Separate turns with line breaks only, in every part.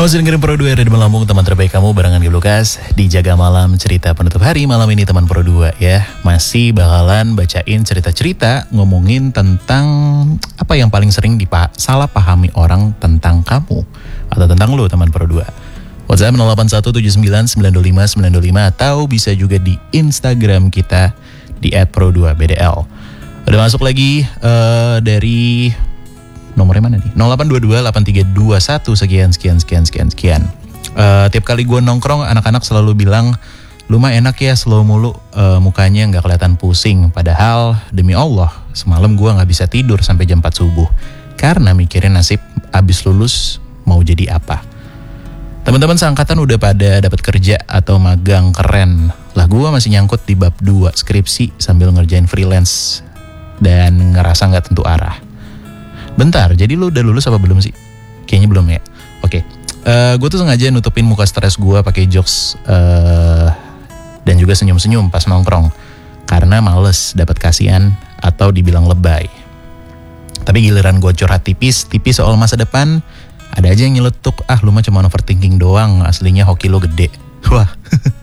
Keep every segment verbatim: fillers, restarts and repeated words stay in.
Kamu sedang dengerin Pro dua Radio Melambung, teman terbaik kamu barengan gue Lukas di Jaga Malam Cerita Penutup Hari. Malam ini teman Pro dua ya, masih bakalan bacain cerita-cerita ngomongin tentang apa yang paling sering dipa- salah pahami orang tentang kamu atau tentang lo teman Pro dua. WhatsApp nol delapan satu tujuh sembilan sembilan dua lima sembilan dua lima atau bisa juga di Instagram kita di et pro dua b d l. Udah masuk lagi uh, dari nomornya mana nih? nol delapan dua dua delapan tiga dua satu sekian sekian sekian sekian sekian. Uh, tiap kali gue nongkrong anak-anak selalu bilang, lu mah enak ya slow mulu, uh, mukanya nggak kelihatan pusing. Padahal demi Allah semalam gue nggak bisa tidur sampai jam empat subuh karena mikirin nasib abis lulus mau jadi apa. Teman-teman seangkatan udah pada dapat kerja atau magang keren. Lah gue masih nyangkut di bab dua skripsi sambil ngerjain freelance dan ngerasa nggak tentu arah. Bentar, jadi lu udah lulus apa belum sih? Kayaknya belum ya. Oke, okay. uh, gue tuh sengaja nutupin muka stres gue pakai jokes uh, dan juga senyum-senyum pas nongkrong karena males dapat kasihan atau dibilang lebay. Tapi giliran gue curhat tipis-tipis soal masa depan, ada aja yang nyeletuk, ah lu mah cuma overthinking doang, aslinya hoki lu gede. Wah,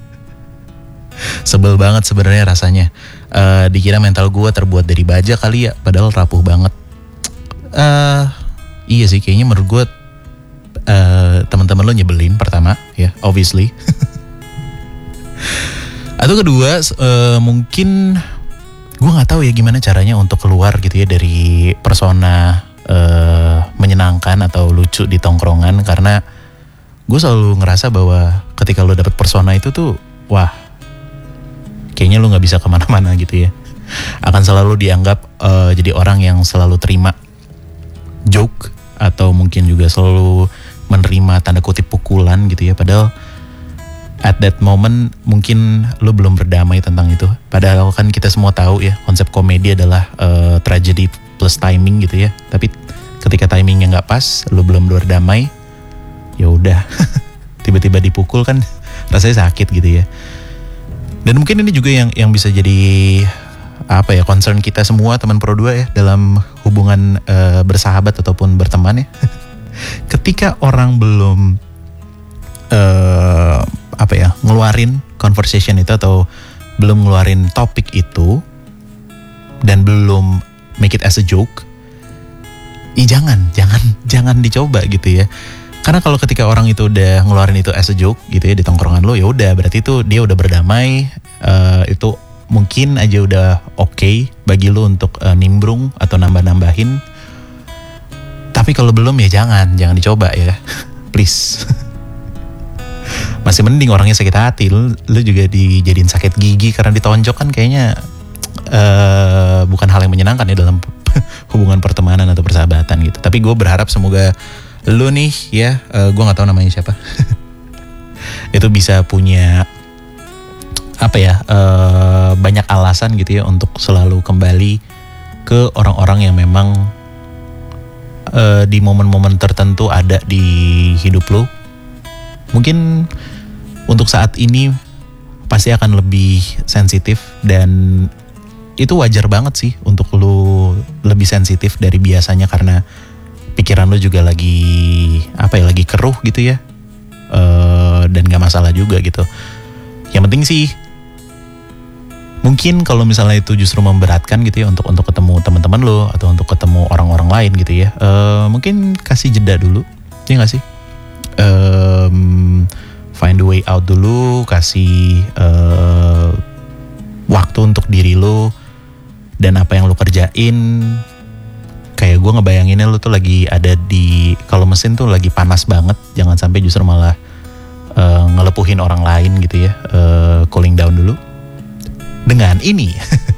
sebel banget sebenarnya rasanya. Uh, dikira mental gue terbuat dari baja kali ya, padahal rapuh banget. Uh, iya sih kayaknya menurut gue uh, teman-teman lo nyebelin pertama ya, obviously. Atau kedua uh, mungkin gue nggak tahu ya gimana caranya untuk keluar gitu ya dari persona uh, menyenangkan atau lucu di tongkrongan, karena gue selalu ngerasa bahwa ketika lo dapet persona itu tuh wah kayaknya lo nggak bisa kemana-mana gitu ya, akan selalu dianggap uh, jadi orang yang selalu terima joke atau mungkin juga selalu menerima tanda kutip pukulan gitu ya, padahal at that moment mungkin lo belum berdamai tentang itu. Padahal kan kita semua tahu ya konsep komedi adalah uh, tragedy plus timing gitu ya, tapi ketika timingnya nggak pas, lo belum berdamai, ya udah tiba-tiba dipukul kan rasanya sakit gitu ya. Dan mungkin ini juga yang yang bisa jadi apa ya, concern kita semua teman Pro dua ya dalam hubungan e, bersahabat ataupun berteman ya. Ketika orang belum e, apa ya ngeluarin conversation itu atau belum ngeluarin topik itu dan belum make it as a joke, ih jangan jangan jangan dicoba gitu ya. Karena kalau ketika orang itu udah ngeluarin itu as a joke gitu ya di tongkrongan lo, ya udah berarti itu dia udah berdamai, e, itu mungkin aja udah oke okay bagi lu untuk uh, nimbrung atau nambah-nambahin. Tapi kalau belum ya jangan, jangan dicoba ya, please. Masih mending orangnya sakit hati, lu, lu juga dijadiin sakit gigi karena ditonjok kan kayaknya uh, bukan hal yang menyenangkan ya dalam hubungan pertemanan atau persahabatan gitu. Tapi gue berharap semoga lu nih ya, uh, gue nggak tahu namanya siapa, itu bisa punya apa ya uh, banyak alasan gitu ya untuk selalu kembali ke orang-orang yang memang uh, di momen-momen tertentu ada di hidup lo. Mungkin untuk saat ini pasti akan lebih sensitif dan itu wajar banget sih untuk lo lebih sensitif dari biasanya karena pikiran lo juga lagi apa ya lagi keruh gitu ya, uh, dan gak masalah juga gitu. Yang penting sih mungkin kalau misalnya itu justru memberatkan gitu ya untuk untuk ketemu teman-teman lo atau untuk ketemu orang-orang lain gitu ya, uh, mungkin kasih jeda dulu, ya nggak sih? Um, find a way out dulu, kasih uh, waktu untuk diri lo dan apa yang lo kerjain. Kayak gue ngebayanginnya lo tuh lagi ada di, kalau mesin tuh lagi panas banget, jangan sampai justru malah uh, ngelepuhin orang lain gitu ya, uh, cooling down dulu. Dengan ini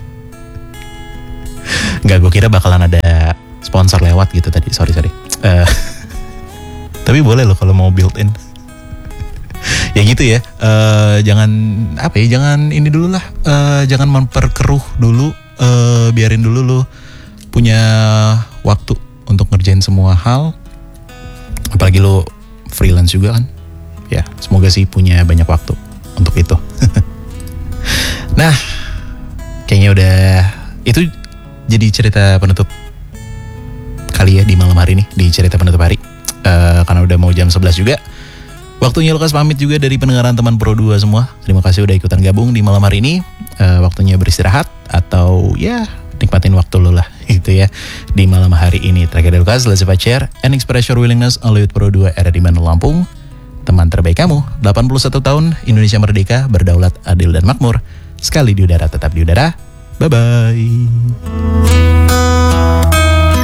nggak, gue kira bakalan ada sponsor lewat gitu tadi, sorry sorry uh, tapi boleh loh kalau mau built in. Ya gitu ya, uh, jangan apa ya jangan ini dulu lah, uh, jangan memperkeruh dulu, uh, biarin dulu lo punya waktu untuk ngerjain semua hal, apalagi lo freelance juga kan ya, semoga sih punya banyak waktu untuk itu. Nah, kayaknya udah itu jadi cerita penutup kali ya di malam hari ini, di cerita penutup hari. Uh, karena udah mau jam sebelas juga. Waktunya Lukas pamit juga dari pendengaran teman Pro dua semua. Terima kasih udah ikutan gabung di malam hari ini. Uh, waktunya beristirahat atau ya nikmatin waktu lo lah gitu ya di malam hari ini. Terakhir dari Lukas, let's share and express your willingness only with Pro dua era di Bandung Lampung. Teman terbaik kamu, delapan puluh satu tahun, Indonesia merdeka, berdaulat, adil dan makmur. Sekali di udara tetap di udara. Bye bye.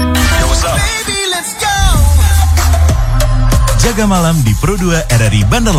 Jaga malam di Pro dua R R I Bandar